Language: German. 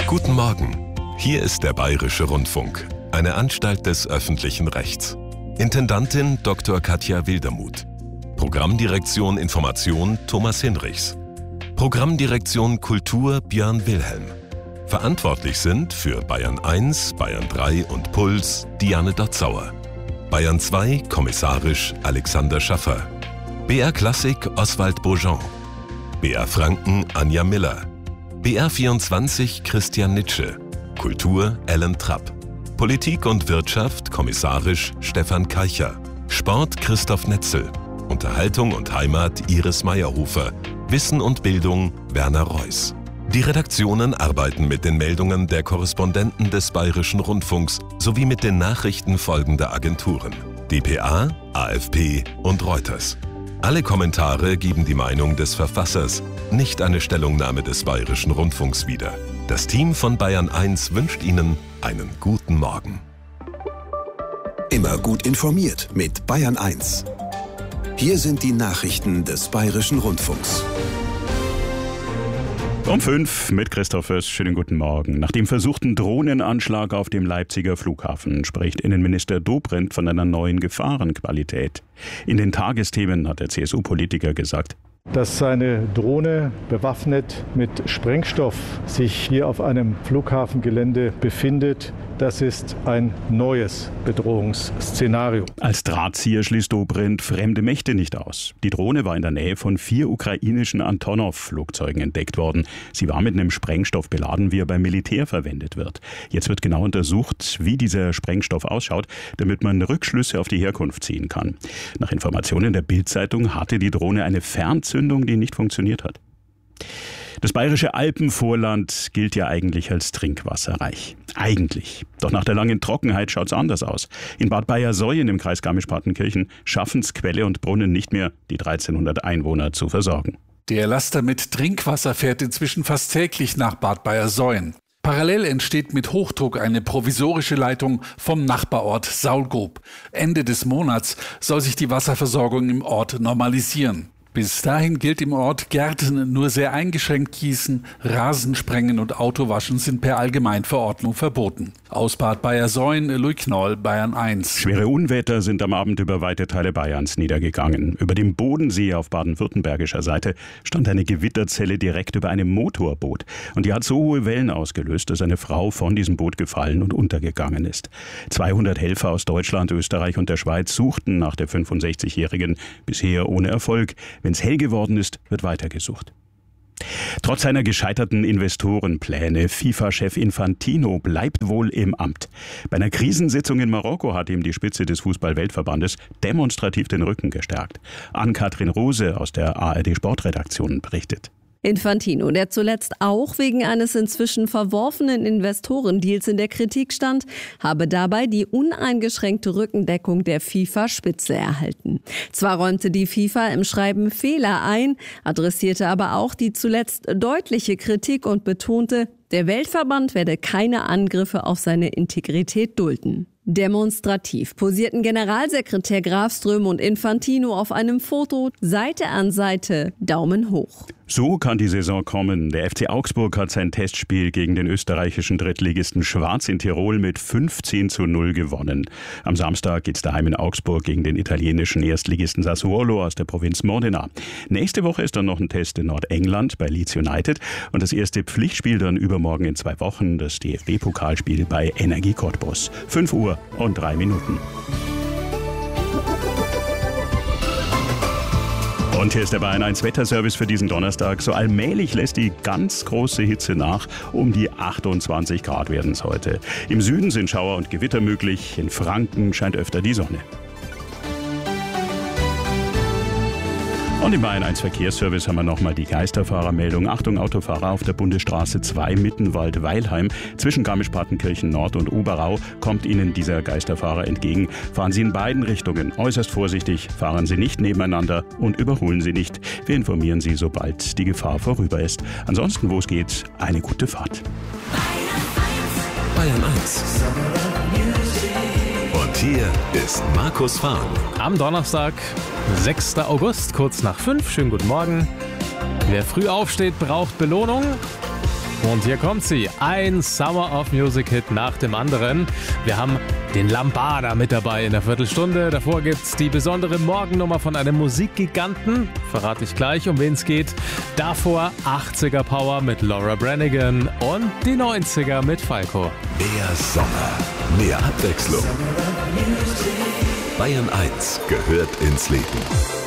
Guten Morgen. Hier ist der Bayerische Rundfunk, eine Anstalt des öffentlichen Rechts. Intendantin Dr. Katja Wildermuth. Programmdirektion Information Thomas Hinrichs. Programmdirektion Kultur Björn Wilhelm. Verantwortlich sind für Bayern 1, Bayern 3 und Puls Diane Dotzauer. Bayern 2 kommissarisch Alexander Schaffer. BR Klassik Oswald Beaujean. BR Franken Anja Miller. BR 24 Christian Nitsche. Kultur Ellen Trapp. Politik und Wirtschaft kommissarisch Stefan Keicher. Sport Christoph Netzel. Unterhaltung und Heimat Iris Meyerhofer. Wissen und Bildung Werner Reuss. Die Redaktionen arbeiten mit den Meldungen der Korrespondenten des Bayerischen Rundfunks sowie mit den Nachrichten folgender Agenturen: dpa, AFP und Reuters. Alle Kommentare geben die Meinung des Verfassers, nicht eine Stellungnahme des Bayerischen Rundfunks wieder. Das Team von Bayern 1 wünscht Ihnen einen guten Morgen. Immer gut informiert mit Bayern 1. Hier sind die Nachrichten des Bayerischen Rundfunks. Um 5 mit Christoph Fürst. Schönen guten Morgen. Nach dem versuchten Drohnenanschlag auf dem Leipziger Flughafen spricht Innenminister Dobrindt von einer neuen Gefahrenqualität. In den Tagesthemen hat der CSU-Politiker gesagt: Dass eine Drohne bewaffnet mit Sprengstoff sich hier auf einem Flughafengelände befindet, das ist ein neues Bedrohungsszenario. Als Drahtzieher schließt Dobrindt fremde Mächte nicht aus. Die Drohne war in der Nähe von 4 ukrainischen Antonov-Flugzeugen entdeckt worden. Sie war mit einem Sprengstoff beladen, wie er beim Militär verwendet wird. Jetzt wird genau untersucht, wie dieser Sprengstoff ausschaut, damit man Rückschlüsse auf die Herkunft ziehen kann. Nach Informationen der Bild-Zeitung hatte die Drohne eine Fernzündung, die nicht funktioniert hat. Das bayerische Alpenvorland gilt ja eigentlich als trinkwasserreich. Eigentlich. Doch nach der langen Trockenheit schaut es anders aus. In Bad Bayersoien im Kreis Garmisch-Partenkirchen schaffen es Quelle und Brunnen nicht mehr, die 1300 Einwohner zu versorgen. Der Laster mit Trinkwasser fährt inzwischen fast täglich nach Bad Bayersoien. Parallel entsteht mit Hochdruck eine provisorische Leitung vom Nachbarort Saulgrub. Ende des Monats soll sich die Wasserversorgung im Ort normalisieren. Bis dahin gilt im Ort, Gärten nur sehr eingeschränkt gießen, Rasen sprengen und Autowaschen sind per Allgemeinverordnung verboten. Aus Bad Bayersoien, Louis Knoll, Bayern 1. Schwere Unwetter sind am Abend über weite Teile Bayerns niedergegangen. Über dem Bodensee auf baden-württembergischer Seite stand eine Gewitterzelle direkt über einem Motorboot. Und die hat so hohe Wellen ausgelöst, dass eine Frau von diesem Boot gefallen und untergegangen ist. 200 Helfer aus Deutschland, Österreich und der Schweiz suchten nach der 65-Jährigen, bisher ohne Erfolg. Wenn es hell geworden ist, wird weitergesucht. Trotz seiner gescheiterten Investorenpläne, FIFA-Chef Infantino bleibt wohl im Amt. Bei einer Krisensitzung in Marokko hat ihm die Spitze des Fußball-Weltverbandes demonstrativ den Rücken gestärkt. Ann-Kathrin Rose aus der ARD-Sportredaktion berichtet. Infantino, der zuletzt auch wegen eines inzwischen verworfenen Investorendeals in der Kritik stand, habe dabei die uneingeschränkte Rückendeckung der FIFA-Spitze erhalten. Zwar räumte die FIFA im Schreiben Fehler ein, adressierte aber auch die zuletzt deutliche Kritik und betonte, der Weltverband werde keine Angriffe auf seine Integrität dulden. Demonstrativ posierten Generalsekretär Grafström und Infantino auf einem Foto Seite an Seite, Daumen hoch. So kann die Saison kommen. Der FC Augsburg hat sein Testspiel gegen den österreichischen Drittligisten Schwarz in Tirol mit 15:0 gewonnen. Am Samstag geht's daheim in Augsburg gegen den italienischen Erstligisten Sassuolo aus der Provinz Modena. Nächste Woche ist dann noch ein Test in Nordengland bei Leeds United und das erste Pflichtspiel dann übermorgen in 2 Wochen, das DFB-Pokalspiel bei Energie Cottbus. 5 Uhr und 3 Minuten. Und hier ist der Bayern 1 Wetterservice für diesen Donnerstag. So allmählich lässt die ganz große Hitze nach. Um die 28 Grad werden es heute. Im Süden sind Schauer und Gewitter möglich. In Franken scheint öfter die Sonne. Und im Bayern 1 Verkehrsservice haben wir nochmal die Geisterfahrermeldung. Achtung, Autofahrer auf der Bundesstraße 2 Mittenwald-Weilheim. Zwischen Garmisch-Partenkirchen Nord und Oberau kommt Ihnen dieser Geisterfahrer entgegen. Fahren Sie in beiden Richtungen äußerst vorsichtig, fahren Sie nicht nebeneinander und überholen Sie nicht. Wir informieren Sie, sobald die Gefahr vorüber ist. Ansonsten, wo es geht, eine gute Fahrt. Bayern 1. Und hier ist Markus Fahn. Am Donnerstag, 6. August, kurz nach 5. Schönen guten Morgen. Wer früh aufsteht, braucht Belohnung. Und hier kommt sie, ein Summer of Music Hit nach dem anderen. Wir haben den Lambada mit dabei in der Viertelstunde. Davor gibt's die besondere Morgennummer von einem Musikgiganten. Verrate ich gleich, um wen es geht. Davor 80er Power mit Laura Branigan und die 90er mit Falco. Mehr Sommer, mehr Abwechslung. Bayern 1 gehört ins Leben.